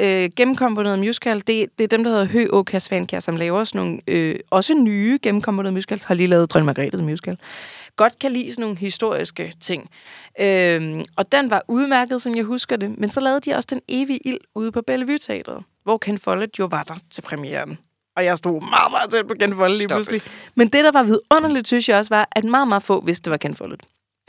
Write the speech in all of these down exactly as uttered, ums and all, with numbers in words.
øh, gennemkomponeret musical. Det, det er dem, der hedder Hø Å Kasvankjær, som laver sådan nogle, øh, også nye gennemkomponerede musicals. Har lige lavet Dronning Margrethe musical. Godt kan lide sådan nogle historiske ting. Øh, og den var udmærket, som jeg husker det. Men så lavede de også Den Evige Ild ude på Bellevue Teatret, hvor Ken Follett jo var der til premieren. Og jeg stod meget, meget tæt på Ken Follett lige pludselig. Men det, der var vidunderligt, synes jeg også, var, at meget, meget få vidste, det var Ken Follett.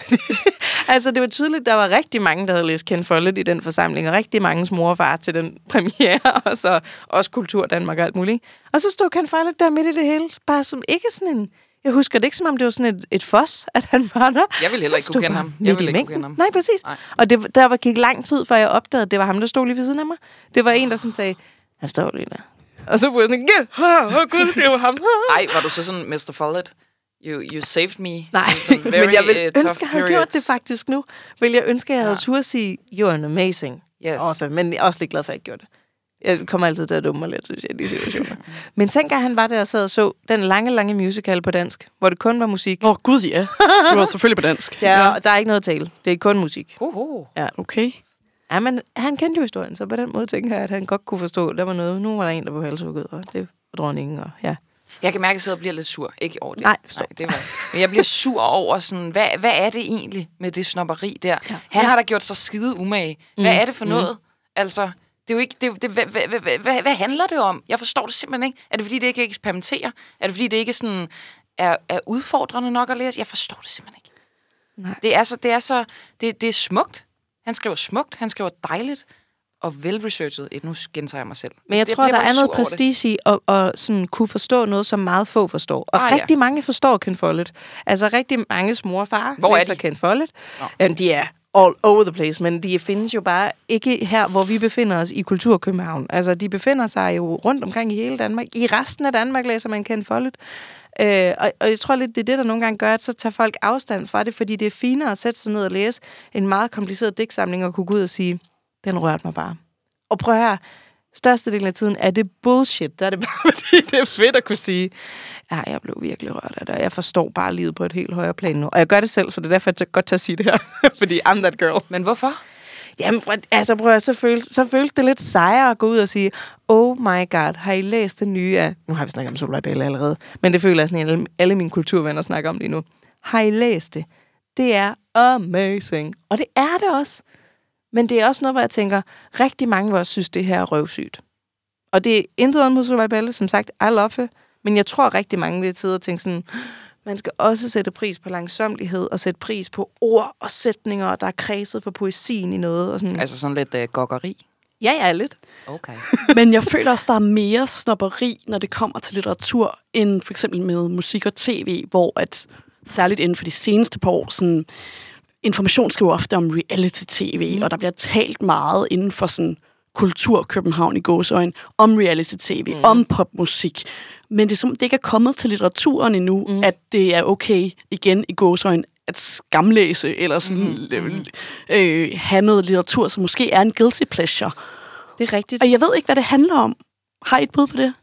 Altså, det var tydeligt, der var rigtig mange, der havde læst Ken Follett i den forsamling, og rigtig mange mor og far til den premiere, og så også Kultur Danmark og alt muligt. Og så stod Ken Follett der midt i det hele, bare som ikke sådan en... Jeg husker det ikke, som om det var sådan et, et fos, at han var der. Jeg ville heller ikke kunne kende ham. Jeg ville ikke kunne kende ham. Nej, præcis. Nej. Og det, der var gik lang tid, før jeg opdagede, at det var ham, der stod lige ved siden af mig. Det var en, der sådan sagde, han står lige der. Og så blev jeg sådan, åh, oh, gud, det var ham. Ej, var du så sådan, mister Follett? You, you saved me. Nej, very, men jeg vil uh, ønske, at jeg havde gjort det faktisk nu. Vil jeg ønske, at jeg havde ja. turde sige, you're an amazing yes. author. Men jeg er også lidt glad for, at jeg ikke gjorde det. Jeg kommer altid til at dumme mig lidt, synes jeg, i de situationer. Men tænk, at han var der og sad og så den lange, lange musical på dansk, hvor det kun var musik. Åh, oh, gud ja. Det var selvfølgelig på dansk. Ja, og der er ikke noget at tale. Det er kun musik. Uh-huh. Ja, okay. Ja, men han kendte jo historien, så på den måde tænker jeg, at han godt kunne forstå, der var noget. Nu var der en, der var halshugget, og det var dronningen, og ja. Jeg kan mærke, at jeg sidder og bliver lidt sur. Ikke over det. Nej, Nej det var. Men jeg bliver sur over sådan, hvad, hvad er det egentlig med det snobberi der? Ja. Han ja. har da gjort sig skide umage. Hvad mm. er det for noget? Mm. Altså, det er jo ikke... Det, det, hvad, hvad, hvad, hvad, hvad handler det om? Jeg forstår det simpelthen ikke. Er det, fordi det ikke eksperimenterer? Er det, fordi det ikke sådan, er, er udfordrende nok at læse? Jeg forstår det simpelthen ikke. Nej. Det er så... Det er, så det, det er smukt. Han skriver smukt. Han skriver dejligt. Og velresearchet. Nu gentager jeg mig selv. Men jeg det tror, der er noget prestige i at, at sådan kunne forstå noget, som meget få forstår. Og ah, rigtig ja. mange forstår Ken Follett. Altså rigtig mange mor og far hvor læser Ken Follett. Oh. De er all over the place, men de findes jo bare ikke her, hvor vi befinder os i Kulturkøbenhavn. Altså, de befinder sig jo rundt omkring i hele Danmark. I resten af Danmark læser man Ken Follett. Øh, og, og jeg tror lidt, det er det, der nogle gange gør, at så tager folk afstand fra det, fordi det er finere at sætte sig ned og læse en meget kompliceret digtsamling og kunne gå ud og sige, den rørte mig bare. Og prøv at høre, størstedelen af tiden er det bullshit. Der er det bare, fordi det er fedt at kunne sige, ja, jeg blev virkelig rørt af det, og jeg forstår bare livet på et helt højere plan nu. Og jeg gør det selv, så det er derfor, jeg godt tager at sige det her. Fordi I'm that girl. Men hvorfor? Jamen, altså prøv at så føles, så føles det lidt sejere at gå ud og sige, oh my god, har I læst det nye af... Nu har vi snakket om Solvej Belle allerede, men det føler jeg sådan, at alle, alle mine kulturvenner snakker om lige nu. Har I læst det? Det er amazing. Og det er det også. Men det er også noget, hvor jeg tænker, rigtig mange af os synes, det her er røvsygt. Og det er intet om mod Solvej Belle, som sagt, I love it. Men jeg tror rigtig mange vil tid at tænke sådan, man skal også sætte pris på langsomlighed, og sætte pris på ord og sætninger, der er kredset for poesien i noget. Og sådan. Altså sådan lidt uh, gokkeri? Ja, ja, lidt. Okay. Men jeg føler også, der er mere snobberi, når det kommer til litteratur, end for eksempel med musik og tv, hvor at, særligt inden for de seneste par år, sådan... Information skriver ofte om reality-tv, mm. og der bliver talt meget inden for sådan kultur København i gåseøjne, om reality-tv, mm. om popmusik. Men det er som, det ikke er kommet til litteraturen endnu, mm. at det er okay, igen i gåseøjne, at skamlæse, eller sådan mm. øh, have noget litteratur, som måske er en guilty pleasure. Det er rigtigt. Og jeg ved ikke, hvad det handler om. Har I et bud på det?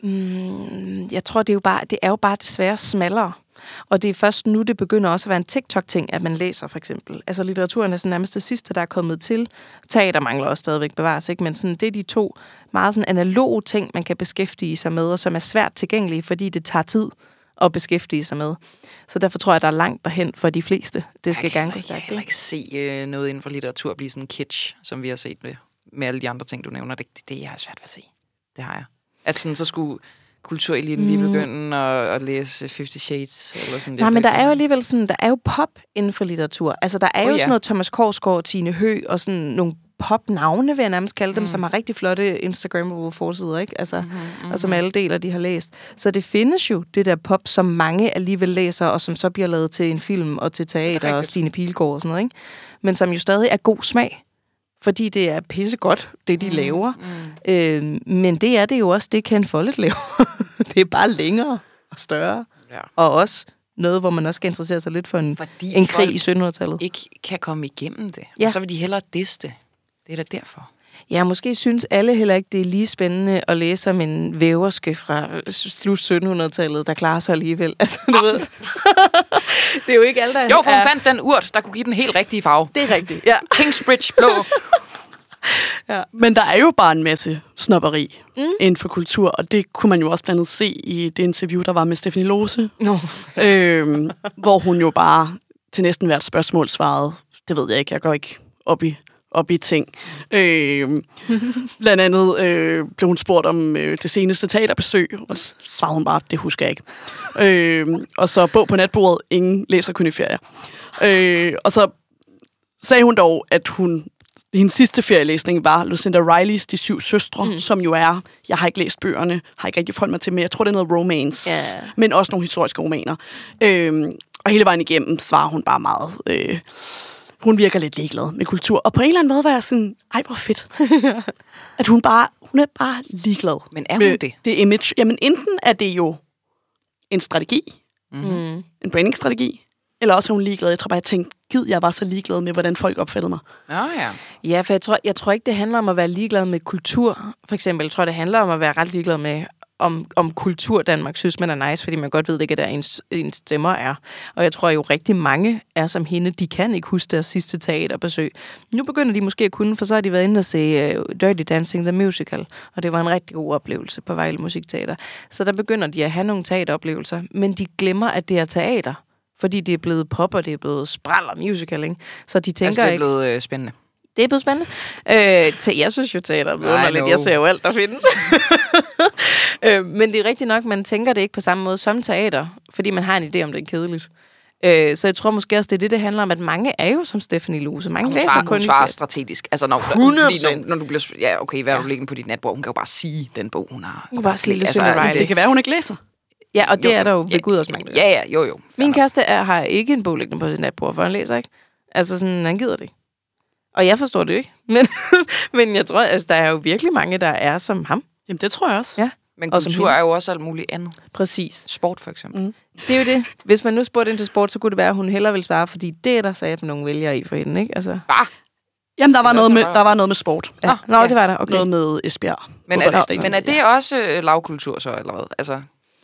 Mm, jeg tror, det er jo bare, det er jo bare desværre smallere. Og det er først nu, det begynder også at være en TikTok-ting, at man læser, for eksempel. Altså, litteraturen er sådan nærmest det sidste, der er kommet til. Teater mangler også stadigvæk bevares, ikke? Men sådan, det er de to meget sådan analoge ting, man kan beskæftige sig med, og som er svært tilgængelige, fordi det tager tid at beskæftige sig med. Så derfor tror jeg, der er langt derhen for de fleste. Det skal gerne gå stærkt. Jeg kan heller ikke se øh, noget inden for litteratur blive sådan kitsch, som vi har set med, med alle de andre ting, du nævner. Det er det, jeg har svært ved at se. Det har jeg. At sådan, så skulle... kultureliten lige begynde at, at læse Fifty Shades eller sådan. Nej, men der er jo alligevel sådan, der er jo pop inden for litteratur. Altså, der er oh, jo ja. sådan noget Thomas Korsgaard, Tine Høgh og sådan nogle pop-navne, vil jeg nærmest kalde dem, mm. som har rigtig flotte Instagram forsider, ikke? Altså, mm-hmm, mm-hmm. og som alle deler, de har læst. Så det findes jo, det der pop, som mange alligevel læser, og som så bliver lavet til en film og til teater og Stine Pilgaard og sådan noget, ikke? Men som jo stadig er god smag. Fordi det er pissegodt, det de mm, laver. Mm. Øh, men det er det jo også, det Ken Follett laver. Det er bare længere og større. Ja. Og også noget, hvor man også skal interessere sig lidt for en, en krig i syttenhundredetallet. Ikke kan komme igennem det. Ja. Og så vil de hellere diste. Det er da derfor. Ja, måske synes alle heller ikke, det er lige spændende at læse om en væverske fra slut syttenhundredetallet, der klarer sig alligevel. Altså, du ved. Det er jo ikke alle, der... Jo, for hun er... fandt den urt, der kunne give den helt rigtige farve. Det er rigtigt, ja. Kingsbridge blå. ja. Men der er jo bare en masse snobberi mm. inden for kultur, og det kunne man jo også blandt andet se i det interview, der var med Stephanie Lose, no. øhm, hvor hun jo bare til næsten hvert spørgsmål svarede, det ved jeg ikke, jeg går ikke op i op i ting. Øh, blandt andet øh, blev hun spurgt om øh, det seneste teaterbesøg, og svarede hun bare, det husker jeg ikke. Øh, og så bog på natbordet, ingen læser kun i ferie. Øh, og så sagde hun dog, at hun hendes sidste ferielæsning var Lucinda Rileys De syv søstre, mm. som jo er, jeg har ikke læst bøgerne, har ikke rigtig forholdt mig til, men jeg tror, det er noget romance, yeah. men også nogle historiske romaner. Øh, og hele vejen igennem svarer hun bare meget... Øh, Hun virker lidt ligeglad med kultur. Og på en eller anden måde var jeg sådan, ej, hvor fedt. At hun bare, hun er bare ligeglad. Men er hun med det? Det image. Jamen, enten er det jo en strategi, mm-hmm. en branding-strategi, eller også er hun ligeglad. Jeg tror bare, jeg tænkte, gid, jeg var så ligeglad med, hvordan folk opfattede mig. Ja, ja. Ja, for jeg tror, jeg tror ikke, det handler om at være ligeglad med kultur. For eksempel, jeg tror, det handler om at være ret ligeglad med, om, om kultur Danmark synes, man er nice, fordi man godt ved ikke, at der ens, ens stemmer er. Og jeg tror jo rigtig mange er som hende, de kan ikke huske deres sidste teaterbesøg. Nu begynder de måske at kunne, for så har de været inde og se uh, Dirty Dancing the Musical, og det var en rigtig god oplevelse på Vejle Musikteater. Så der begynder de at have nogle teateroplevelser, men de glemmer, at det er teater, fordi det er blevet pop, og det er blevet spral og musical, ikke? Så de tænker altså, det er ikke... blevet øh, spændende. Det er blevet spændende. Øh, te, jeg synes jo, teater er underligt. Jeg ser jo alt, der findes. øh, men det er rigtigt nok, man tænker det ikke på samme måde som teater, fordi man har en idé om, det er kedeligt. Øh, så jeg tror måske også, det er det, det handler om, at mange er jo som Stephanie Lose. Mange hun læser svarer, kun hun svarer strategisk. Altså, når, hundrede fordi, når, når du bliver... Ja, okay, hvad er du liggende på dit natbord? Hun kan jo bare sige den bog, hun har. Hun kan bare sige altså, altså, det kan være, hun ikke læser. Ja, og det jo, er der jo ved ja, Gud også mange. Ja, ja, jo, jo. Min kæreste er, har ikke en bog liggende på sit natbord, for han læser ikke. Altså sådan, han gider det ikke. Og jeg forstår det ikke. Men, men jeg tror, altså, der er jo virkelig mange, der er som ham. Jamen, det tror jeg også. Ja. Men kultur er jo også alt muligt andet. Præcis. Sport, for eksempel. Mm. Det er jo det. Hvis man nu spurgte ind til sport, så kunne det være, at hun hellere ville svare, fordi det er der sagde, at nogen vælger i for hende, ikke? Altså. Ah. Jamen, der var, noget med, der var noget med sport. Ja. Nå, ja. Det var der. Okay. Noget med Esbjerg. Men er, det, men er det også øh, lavkultur så, eller hvad? Altså,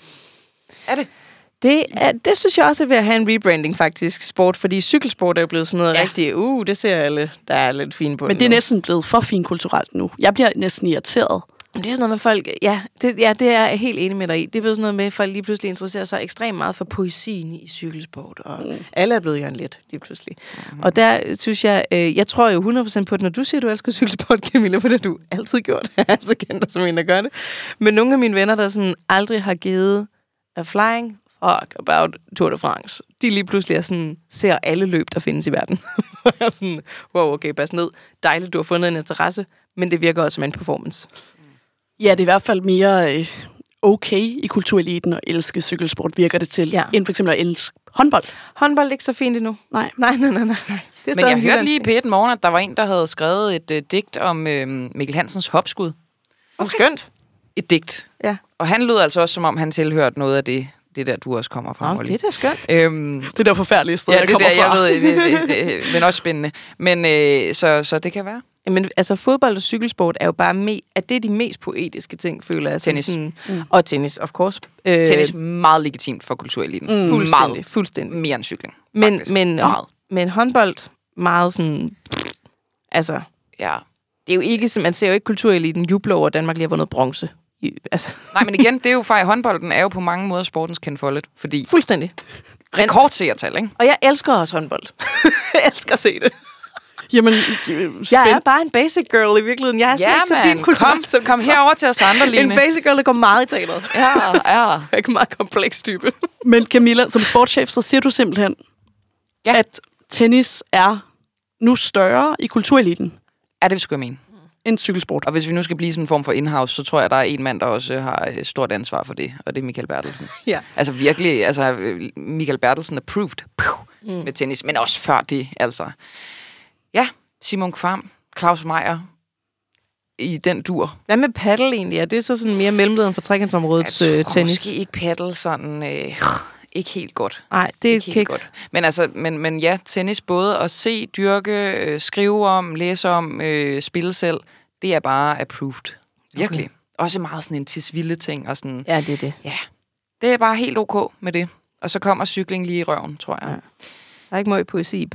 er det? Det, er, det synes jeg også er ved at have en rebranding, faktisk, sport. Fordi cykelsport er jo blevet sådan noget ja. rigtig, uh, det ser alle, der er lidt fint på. Men det er næsten blevet for finkulturelt nu. Jeg bliver næsten irriteret. Det er sådan noget med folk, ja det, ja, det er jeg helt enig med dig i. Det er blevet sådan noget med, at folk lige pludselig interesserer sig ekstremt meget for poesien i cykelsport. Og mm. alle er blevet Jørgen Leth, lige pludselig. Mm. Og der synes jeg, øh, jeg tror jo hundrede procent på det, når du siger, at du elsker cykelsport, Camilla, for det har du altid gjort. Jeg har altid kendt dig som en, der gør det. Men nogle af mine venner, der sådan aldrig har givet a flying fuck about Tour de France, de lige pludselig er sådan, ser alle løb, der findes i verden. Og jeg er sådan, wow, okay, pas ned. Dejligt, du har fundet en interesse, men det virker også som en performance. Ja, det er i hvert fald mere øh, okay i kultureliten at elske cykelsport, virker det til, ja. End for eksempel at elske håndbold. Håndbold er ikke så fint endnu. Nej. Nej, nej, nej, nej. nej. Det men jeg hørte lige i P et Morgen, at der var en, der havde skrevet et øh, digt om øh, Mikkel Hansens hopskud. Okay. Skønt. Et digt. Ja. Og han lød altså også, som om han tilhørte noget af det, det der, du også kommer fra. Nå, det er da skønt. Øhm, det der forfærdelige sted, ja, jeg det kommer der, fra. Jeg ved, det, det, det, men også spændende. Men øh, så, så det kan være. Men altså, fodbold og cykelsport er jo bare me- at det er de mest poetiske ting, føler jeg. Tennis. Sådan, mm. Og tennis, of course. Øh, tennis meget legitimt for kultureliten. Mm. Fuldstændig, meget, fuldstændig. Mere end cykling. Men, men, men håndbold, meget sådan... Altså, ja. Det er jo ikke... Man ser jo ikke kultureliten juble over, at Danmark lige har vundet bronze. I, altså. Nej, men igen, det er jo faktisk... Håndbolden er jo på mange måder sportens kendfoldet, fordi... Fuldstændig. Rekordseertal, ikke? Og jeg elsker også håndbold. jeg elsker at se det. Jamen, jeg er bare en basic girl i virkeligheden. Jeg er slet ja, ikke så fin kulturelt. Kom, kom herover til os andre, Line. En basic girl, der går meget i teateret. Ja, ja. Jeg er en meget kompleks type. Men Camilla, som sportschef, så siger du simpelthen, ja. At tennis er nu større i kultureliten. Ja, det skulle jeg mene. End cykelsport. Og hvis vi nu skal blive sådan en form for in-house, så tror jeg, der er en mand, der også har et stort ansvar for det, og det er Michael Bertelsen. Ja. Altså virkelig, altså Michael Bertelsen approved mm. med tennis, men også før det, altså. Ja, Simon Kvam, Claus Meier, i den dur. Hvad med paddle egentlig? Er det så sådan mere mellemlederen for trekantsområdets jeg øh, tennis? Måske ikke paddle sådan... Øh, ikke helt godt. Nej, det er ikke helt godt. Men altså, men, men ja, tennis både at se, dyrke, øh, skrive om, læse om, øh, spille selv, det er bare approved. Virkelig. Okay. Også meget sådan en tisvilde ting og sådan. Ja, det er det. Ja. Det er bare helt ok med det. Og så kommer cykling lige i røven, tror jeg. Ja. Der er ikke meget poesi i paddle.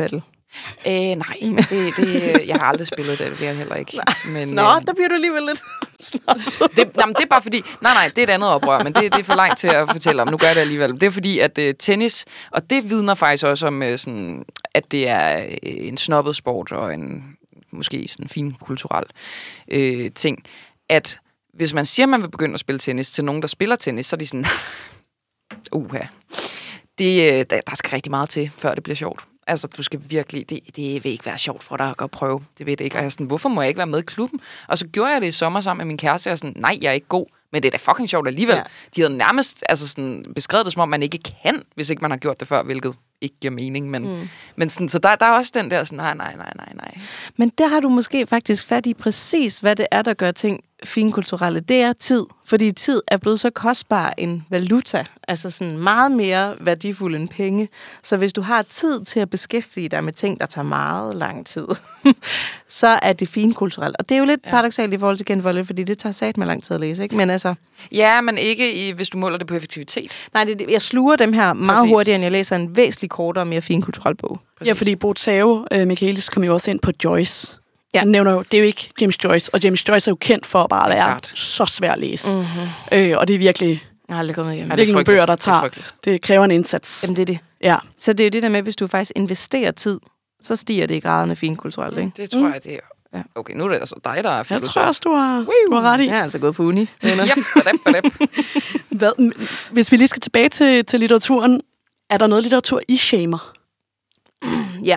Øh, nej, det, det, jeg har aldrig spillet det, det vil jeg heller ikke. Men, Nå, øh, der bliver du alligevel lidt det, jamen, det er bare fordi... Nej, nej, det er et andet oprør, men det, det er for langt til at fortælle om. Nu gør jeg det alligevel. Det er fordi, at uh, tennis... Og det vidner faktisk også om, uh, sådan, at det er uh, en snobbet sport og en måske sådan fin kulturel uh, ting. At hvis man siger, at man vil begynde at spille tennis til nogen, der spiller tennis, så er de sådan... Uha. Det, uh, der, der skal rigtig meget til, før det bliver sjovt. Altså, du skal virkelig... Det, det vil ikke være sjovt for dig at gå og prøve. Det ved det ikke. Og jeg er sådan, hvorfor må jeg ikke være med i klubben? Og så gjorde jeg det i sommer sammen med min kæreste. Og jeg er sådan, nej, jeg er ikke god. Men det er da fucking sjovt alligevel. Ja. De havde nærmest altså sådan, beskrevet det, som om man ikke kan, hvis ikke man har gjort det før, hvilket ikke giver mening. Men, mm. men sådan, så der, der er også den der sådan, nej, nej, nej, nej, nej. Men der har du måske faktisk fat i præcis, hvad det er, der gør ting finkulturelle. Det er tid. Fordi tid er blevet så kostbar en valuta. Altså sådan meget mere værdifuld end penge. Så hvis du har tid til at beskæftige dig med ting, der tager meget lang tid, så er det finkulturelt. Og det er jo lidt ja. paradoksalt i forhold til genvolde, fordi det tager sat med lang tid at læse, ikke? Men altså... Ja, men ikke i, hvis du måler det på effektivitet. Nej, det, jeg sluger dem her meget Præcis. hurtigere, end jeg læser en væsentligt kortere og mere finkulturel bog. Præcis. Ja, fordi Botao, øh, Michaelis, kom jo også ind på Joyce. Ja. Han nævner jo, det er jo ikke James Joyce, og James Joyce er jo kendt for at bare være Klart. så svær at læse. Mm-hmm. Øh, og det er virkelig... Jeg har aldrig kommet igennem. Det er ikke nogle bøger, der tager... Det, det kræver en indsats. Jamen, det er det. Ja. Så det er jo det der med, hvis du faktisk investerer tid, så stiger det i graderne finkulturelt, ikke? Det tror mm. jeg, det er... Ja. Okay, nu er det altså dig, der er filosof. Jeg tror også, du har, du har ret i. Jeg er altså gået på uni. Yep, badab, badab. Hvad, hvis vi lige skal tilbage til, til litteraturen, er der noget litteratur, I shamer? Ja.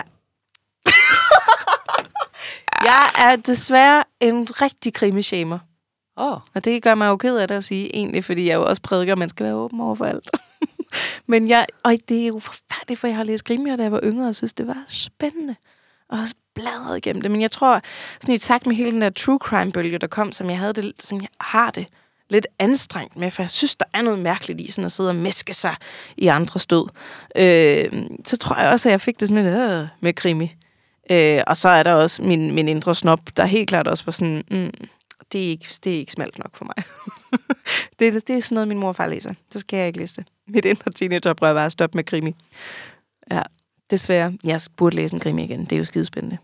Jeg er desværre en rigtig krimishamer. Oh. Og det gør mig jo ked af det at sige, egentlig, fordi jeg jo også prædiker, at man skal være åben over for alt. Men jeg, og det er jo forfærdeligt, for jeg har læst krimier, da jeg var yngre, og synes, det var spændende. Og også bladret igennem det. Men jeg tror, sådan i takt med hele den der true crime-bølge, der kom, som jeg havde det, som jeg har det lidt anstrengt med, for jeg synes, der er noget mærkeligt i sådan at sidde og mæske sig i andre stød. Øh, så tror jeg også, at jeg fik det sådan lidt øh, med krimi. Øh, og så er der også min, min indre snob, der helt klart også var sådan, mm, det, er ikke, det er ikke smalt nok for mig. det, det er sådan noget, min mor og far læser. Så skal jeg ikke læse det. Mit indre teenager prøver bare at stoppe med krimi. Ja, desværre. Jeg burde læse en krimi igen. Det er jo skidespændende.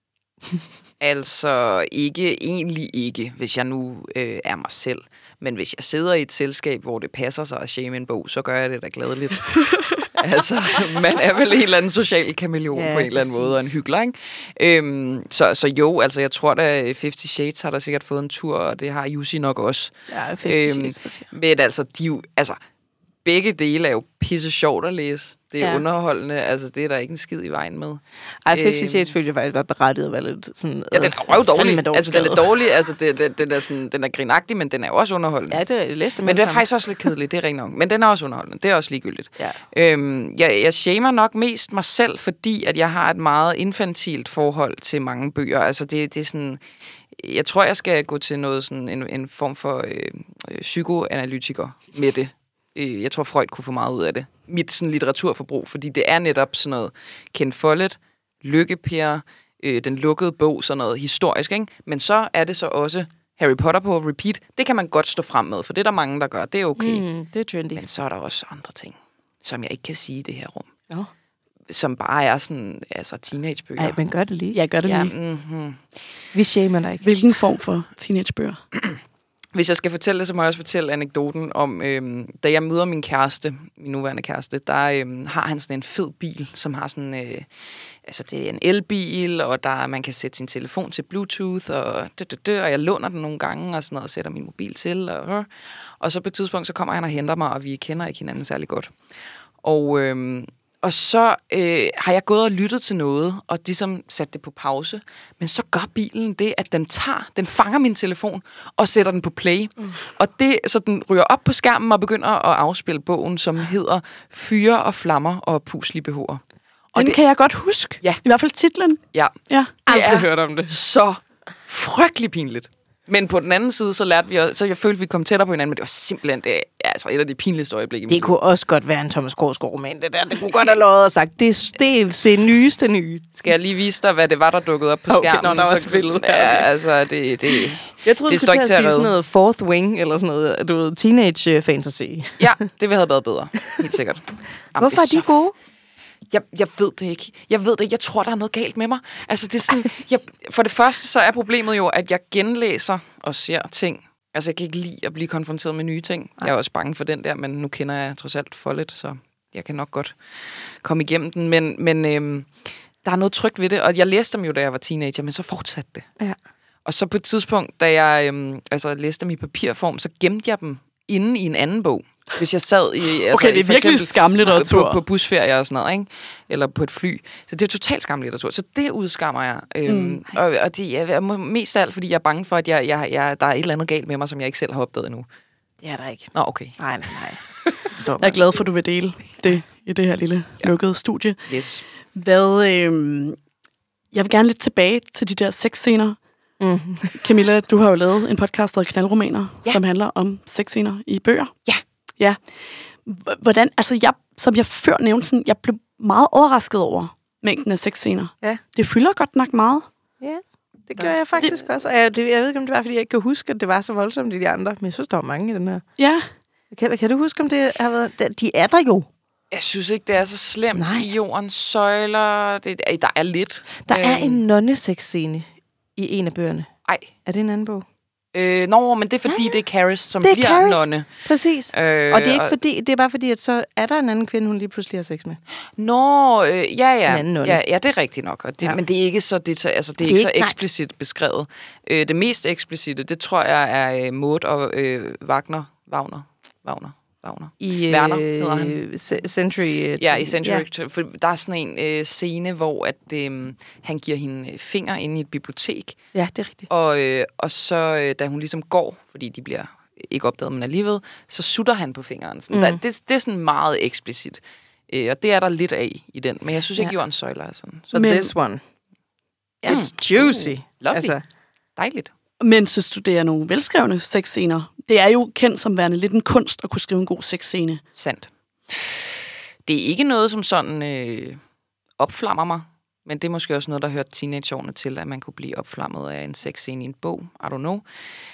Altså, ikke, egentlig ikke, hvis jeg nu øh, er mig selv. Men hvis jeg sidder i et selskab, hvor det passer sig at shame en bog, så gør jeg det da gladeligt. Altså, man er vel en eller anden social kameleon ja, på en eller anden måde, og en hyggelig, ikke? Øhm, så, så jo, altså, jeg tror da, Fifty Shades har da sikkert fået en tur, og det har Jussi nok også. Ja, Fifty øhm, Shades. Men altså, de, altså, begge dele er jo pisse sjovt at læse. Det er ja. underholdende, altså det er der ikke en skid i vejen med. Ej, Fifty Shades følte jeg faktisk var berettiget at være lidt sådan... Ja, den er jo dårlig. Altså, den er dårlig, altså det, det, den, er sådan, den er grinagtig, men den er jo også underholdende. Ja, det er læste Men det er faktisk også lidt kedeligt, det er rent nok. Men den er også underholdende, det er også ligegyldigt. Ja. Øhm, jeg, jeg shamer nok mest mig selv, fordi at jeg har et meget infantilt forhold til mange bøger. Altså det, det er sådan... Jeg tror, jeg skal gå til noget sådan en, en form for øh, psykoanalytiker med det. Jeg tror, Freud kunne få meget ud af det. Mit sådan, litteraturforbrug, fordi det er netop sådan noget Ken Follett, Lykke-Per, øh, den lukkede bog, sådan noget historisk, ikke? Men så er det så også Harry Potter på repeat. Det kan man godt stå frem med, for det er der mange, der gør. Det er okay. Mm, det er trendy. Men så er der også andre ting, som jeg ikke kan sige i det her rum. Ja. Som bare er sådan, altså teenagebøger. Ej, men gør det lige. Ja, gør det ja, lige. Mm-hmm. Vi shamer dig ikke. Hvilken form for teenagebøger? Hvis jeg skal fortælle det, så må jeg også fortælle anekdoten om, øhm, da jeg møder min kæreste, min nuværende kæreste, der øhm, har han sådan en fed bil, som har sådan, øh, altså det er en elbil, og der man kan sætte sin telefon til Bluetooth, og det, det, det, og jeg låner den nogle gange, og sådan noget, og sætter min mobil til, og, øh. og så på et tidspunkt, så kommer han og henter mig, og vi kender ikke hinanden særlig godt. Og... Øhm, Og så øh, har jeg gået og lyttet til noget, og ligesom sat det på pause. Men så gør bilen det, at den tager, den fanger min telefon, og sætter den på play. Mm. Og det, så den ryger op på skærmen og begynder at afspille bogen, som hedder Fyre og flammer og puslige behover. Og den det kan jeg godt huske. Ja. I hvert fald titlen. Ja. Ja. Aldrig hørt om det. Så frygtelig pinligt. Men på den anden side, så lærte vi også, så jeg følte, vi kom tættere på hinanden, men det var simpelthen det, altså et af de pinligste øjeblikke. Det kunne også godt være en Thomas Korsgaard-roman, det der. Det kunne godt have lovet og sagt, det, det er det nyeste nye. Skal jeg lige vise dig, hvad det var, der dukkede op på okay, skærmen? Når der var spillet. Ja, altså, det... det jeg troede, det du skulle til at sige sådan noget Fourth Wing, eller sådan noget, du ved, teenage fantasy. Ja, det ville have været bedre. Helt sikkert. Jamen, hvorfor er de gode? Jeg, jeg ved det ikke. Jeg ved det ikke. Jeg tror, der er noget galt med mig. Altså, det er sådan, jeg, for det første, så er problemet jo, at jeg genlæser og ser ting. Altså, jeg kan ikke lide at blive konfronteret med nye ting. Jeg er også bange for den der, men nu kender jeg trods alt for lidt, så jeg kan nok godt komme igennem den. Men, men øhm, der er noget trygt ved det, og jeg læste dem jo, da jeg var teenager, men så fortsatte det. Ja. Og så på et tidspunkt, da jeg øhm, altså, læste dem i papirform, så gemte jeg dem inde i en anden bog. Hvis jeg sad i... Altså, okay, det er virkelig skamlitteratur. På, på busferie og sådan noget, ikke? Eller på et fly. Så det er totalt skamlitteratur. Så det udskammer jeg. Øhm, mm. Og, og det er mest af alt, fordi jeg er bange for, at jeg, jeg, jeg, der er et eller andet galt med mig, som jeg ikke selv har opdaget endnu. Det er der ikke. Nå, okay. Nej, nej, nej. Jeg er glad for, at du vil dele det i det her lille ja. lukkede studie. Yes. Hvad... Øh, jeg vil gerne lidt tilbage til de der sexscener. Mm. Camilla, du har jo lavet en podcast, der hedder Knaldromaner, ja. som handler om sexscener i bøger. Ja. Ja. Hvordan, altså jeg, som jeg før nævnte, sådan, jeg blev meget overrasket over mængden af sexscener. Ja. Det fylder godt nok meget. Ja, det gør jeg faktisk det, også. Jeg, det, jeg ved ikke, om det var, fordi jeg ikke kan huske, at det var så voldsomt i de andre, men jeg synes, der var mange i den her. Ja. Kan, kan du huske, om det har været... De er der jo. Jeg synes ikke, det er så slemt. Nej. I jordens søjler. Det, der er lidt. Der er øhm. en nonnesexscene i en af bøgerne. Ej. Er det en anden bog? Øh, nå, men det er fordi, ja, det er Caris, som det er bliver Caris. nonne. Præcis. Øh, og det er ikke fordi, det er bare fordi, at så er der en anden kvinde, hun lige pludselig har sex med. Nå, øh, ja, ja. ja. Ja, det er rigtigt nok. Og det, ja. Men det er ikke så, det, altså, det er det ikke så eksplicit nej. beskrevet. Øh, det mest eksplicite, det tror jeg er øh, Maud og øh, Wagner. Wagner. Wagner. Wagner. I øh, Werner hedder han. Century. Øh, ja, i Century. Ja. For der er sådan en øh, scene, hvor at, øh, han giver hende fingre inde i et bibliotek. Ja, det er rigtigt. Og, øh, og så, øh, da hun ligesom går, fordi de bliver ikke opdaget, men alligevel, så sutter han på fingeren. Sådan. Mm. Der, det, det er sådan meget eksplicit. Øh, og det er der lidt af i den. Men jeg synes ikke, ja. Jordens søjler er sådan. Så men, this one. It's juicy. Uh, lovely. Altså. Dejligt. Men synes du, det er nogle velskrevne sexscener? Det er jo kendt som værende lidt en kunst at kunne skrive en god sexscene. Sandt. Det er ikke noget, som sådan øh, opflammer mig, men det er måske også noget, der hører teenageårene til, at man kunne blive opflammet af en sexscene i en bog. I don't know.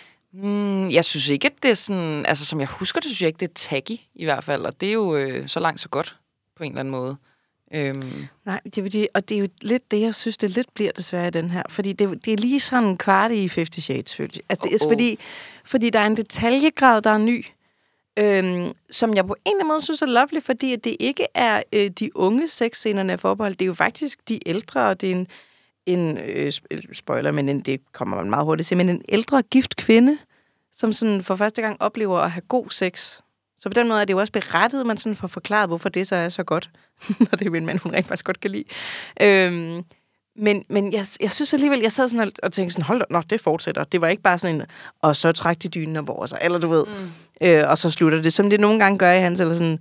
Mm, jeg synes ikke, at det er sådan... Altså, som jeg husker, det synes jeg ikke, det er taggy i hvert fald, og det er jo øh, så langt så godt på en eller anden måde. Øhm. Nej, det er det, og det er jo lidt det, jeg synes, det lidt bliver desværre i den her. Fordi det, det er lige sådan en kvart i Fifty Shades, følelse. Altså, det er oh, oh. fordi, fordi der er en detaljegrad, der er ny, øhm, som jeg på en eller anden måde synes er lovely, fordi at det ikke er øh, de unge sexscenerne af forbehold. Det er jo faktisk de ældre, og det er en, en øh, spoiler, men en, det kommer man meget hurtigt til, men en ældre gift kvinde, som sådan for første gang oplever at have god sex. Så på den måde er det jo også berettet, man sådan får forklaret, hvorfor det så er så godt. Når det er en mand, hun rent faktisk godt kan lide. Øhm, men men jeg, jeg synes alligevel, jeg sad sådan og tænkte sådan, hold da, nå, det fortsætter. Det var ikke bare sådan en, og så træk de dynen op over sig, eller du ved. Mm. Øh, og så slutter det, som det nogle gange gør i hans, eller sådan,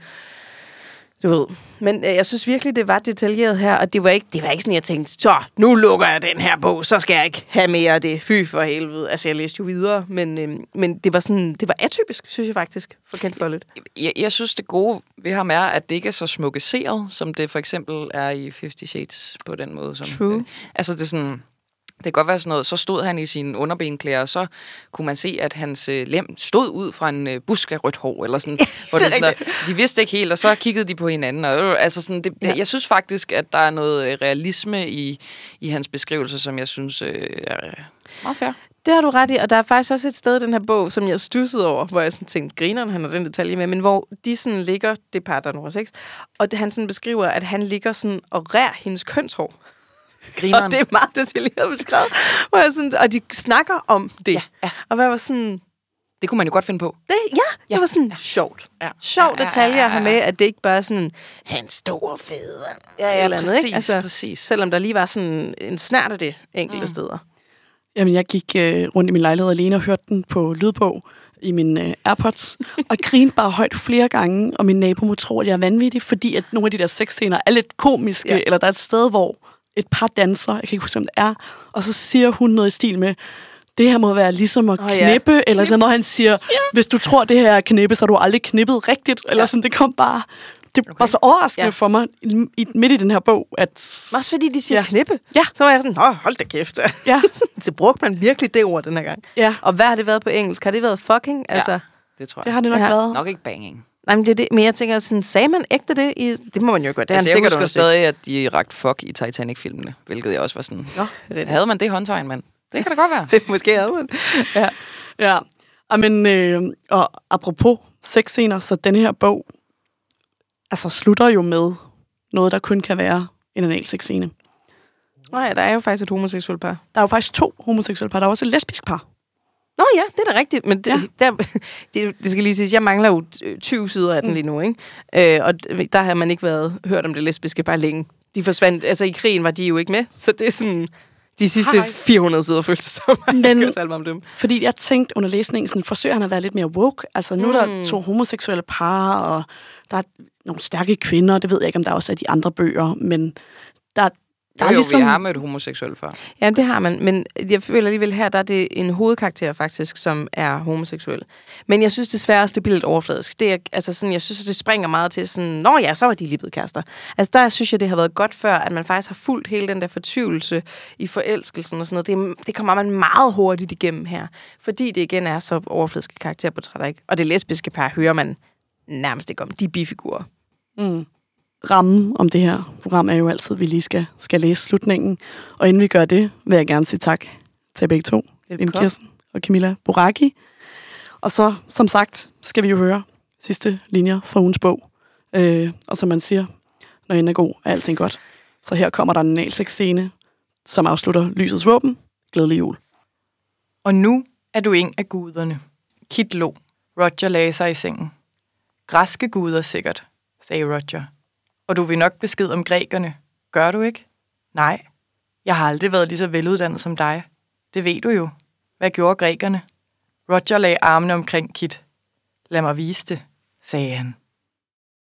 du ved. Men øh, jeg synes virkelig, det var detaljeret her, og det var ikke, det var ikke sådan, jeg tænkte, så, nu lukker jeg den her bog, så skal jeg ikke have mere af det. Fy for helvede. Altså, jeg læste jo videre, men, øh, men det var sådan, det var atypisk, synes jeg faktisk, for Ken Follett. Jeg, jeg synes, det gode ved ham er, at det ikke er så smukkeseret, som det for eksempel er i Fifty Shades på den måde. Som, True. Øh, altså, det er sådan... Det kan godt være sådan noget. Så stod han i sine underbenklæder, og så kunne man se, at hans øh, lem stod ud fra en øh, busk af rødt hår, eller sådan. Hvor det sådan der, de vidste ikke helt, og så kiggede de på hinanden. Og, øh, altså sådan, det, det, jeg synes faktisk, at der er noget øh, realisme i, i hans beskrivelse, som jeg synes øh, er meget fair. Det har du ret i, og der er faktisk også et sted i den her bog, som jeg stussede over, hvor jeg sådan tænkte, grineren, han har den detalje med, men hvor de sådan ligger, det par, der er nummer seks, og det, han sådan beskriver, at han ligger sådan og rær hendes kønshår. Grineren. Og det er meget detaljeret beskrevet. Hvor jeg sådan, og de snakker om det. Ja, ja. Og hvad var sådan... Det kunne man jo godt finde på. Det, ja, ja, det var sådan ja. sjovt. Ja. Sjovt detaljer at have med, at det ikke bare er sådan, han store fede. Ja, ja, eller præcis, andet, ikke? Altså, præcis. Selvom der lige var sådan en snært af det enkelte mm. steder. Jamen, jeg gik øh, rundt i min lejlighed alene og hørte den på lydbog i min øh, AirPods, og grinede bare højt flere gange, og min nabo må tro, at jeg er vanvittig, fordi at nogle af de der sexscener er lidt komiske, ja. Eller der er et sted, hvor et par danser, jeg kan ikke huske, om det er, og så siger hun noget i stil med, det her må være ligesom at oh, knippe, ja. Eller sådan, når han siger, ja. Hvis du tror, det her er knippe, så har du aldrig knippet rigtigt, eller ja. Sådan, det kom bare, det okay. var så overraskende ja. For mig, i, midt i den her bog, at... Også fordi de siger ja. Knippe, ja. Så var jeg sådan, åh, hold da kæft. Ja. Så brugte man virkelig det ord den her gang. Ja. Og hvad har det været på engelsk? Har det været fucking? Altså, ja, det tror jeg. Det har det nok ja. været. Nok ikke banging. Nej, men det er det. Men jeg tænker, sådan, sagde man ægte det? I, det må man jo godt. Det er altså, han jeg sikkert husker stadig, at de ragt fuck i Titanic-filmene, hvilket jeg også var sådan... Nå, det havde man det håndtegn, mand? Det kan da godt være. Det måske havde man. Ja. Ja. Men, øh, og apropos sexscener, så den her bog altså slutter jo med noget, der kun kan være en analsexscene. Nej, der er jo faktisk et homoseksuelt par. Der er jo faktisk to homoseksuelle par. Der er også et lesbisk par. Nå ja, det er da rigtigt. Men det, ja. der, det, det skal lige siges, jeg mangler jo tyve sider af den lige nu, ikke? Øh, og der har man ikke været hørt om det lesbiske bare længe. De forsvandt, altså i krigen var de jo ikke med, så det er sådan... De sidste Hej. fire hundrede sider føltes som, at jeg kører salme om dem. Fordi jeg tænkte under læsningen, sådan, forsøger han at være lidt mere woke. Altså nu mm. er der to homoseksuelle par, og der er nogle stærke kvinder. Det ved jeg ikke, om der også er de andre bøger, men der, der jo, er ligesom... Jo, vi har mødt homoseksuelle før. Ja, det har man, men jeg føler alligevel her, der er det en hovedkarakter faktisk, som er homoseksuel. Men jeg synes desværre, det bliver lidt overfladisk. Det er, altså sådan, jeg synes, det springer meget til sådan, nå ja, så var de lige blevet kærester. Altså der synes jeg, det har været godt før, at man faktisk har fulgt hele den der fortvivlelse i forelskelsen og sådan noget. Det, det kommer man meget hurtigt igennem her, fordi det igen er så overfladiske karakterportrætter, ikke? Og det lesbiske par hører man nærmest ikke om. De bifigurer. Mm. Rammen om det her program er jo altid, at vi lige skal, skal læse slutningen. Og inden vi gør det, vil jeg gerne sige tak til begge to. Lene Kirsten og Camilla Boracchi. Og så, som sagt, skal vi jo høre sidste linjer fra ugens bog. Øh, og som man siger, når en er god, er alting godt. Så her kommer der en analsex-scene, som afslutter lysets våben. Glædelig jul. Og nu er du en af guderne. Kit lå. Roger lagde sig i sengen. Græske guder sikkert, sagde Roger. Og du vil nok besked om grækerne. Gør du ikke? Nej. Jeg har aldrig været lige så veluddannet som dig. Det ved du jo. Hvad gjorde grækerne? Roger lagde armene omkring Kit. Lad mig vise det, sagde han.